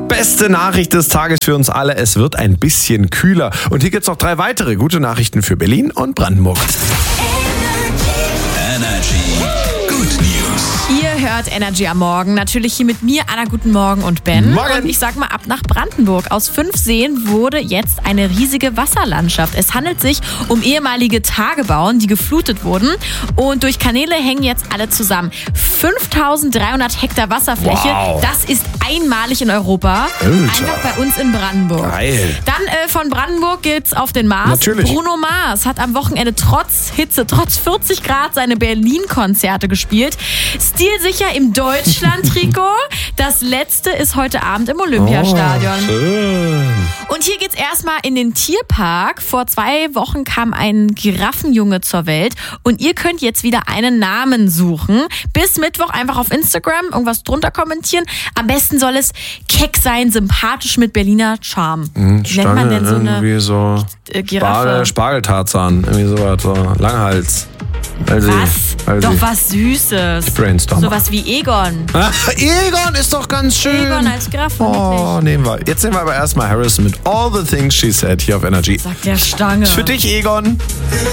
Beste Nachricht des Tages für uns alle. Es wird ein bisschen kühler. Und hier gibt es noch 3 weitere gute Nachrichten für Berlin und Brandenburg. Energy Good News. Ihr hört Energy am Morgen. Natürlich hier mit mir, Anna, guten Morgen und Ben. Morgen. Und ich sag mal ab nach Brandenburg. Aus 5 Seen wurde jetzt eine riesige Wasserlandschaft. Es handelt sich um ehemalige Tagebauen, die geflutet wurden. Und durch Kanäle hängen jetzt alle zusammen. 5300 Hektar Wasserfläche. Wow. Das ist einmalig in Europa. Alter. Einfach bei uns in Brandenburg. Geil. Dann von Brandenburg geht's auf den Mars. Natürlich. Bruno Mars hat am Wochenende trotz Hitze, trotz 40 Grad seine Berlin-Konzerte gespielt. Stilsicher im Deutschland-Trikot. Das letzte ist heute Abend im Olympiastadion. Schön. Und hier geht's erstmal in den Tierpark. Vor 2 Wochen kam ein Giraffenjunge zur Welt und ihr könnt jetzt wieder einen Namen suchen. Bis Mittwoch einfach auf Instagram irgendwas drunter kommentieren. Am besten soll es keck sein, sympathisch mit Berliner Charme. Wie nennt man denn so eine irgendwie so Giraffe? Spargeltarzan, irgendwie sowas, so Langhals. Was? Doch was Süßes. Brainstorm. Sowas wie Egon. Egon ist doch ganz schön. Egon als Giraffe, Oh, nehmen wir. Jetzt nehmen wir aber erstmal Harrison mit All the Things She Said hier auf Energy. Sagt der Stange. Für dich, Egon.